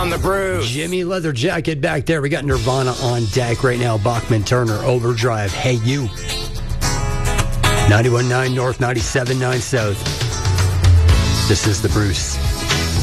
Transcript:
on the Bruce. Jimmy Leather Jacket back there. We got Nirvana on deck right now. Bachman Turner, Overdrive. Hey, you. 91.9 North, 97.9 South. This is the Bruce.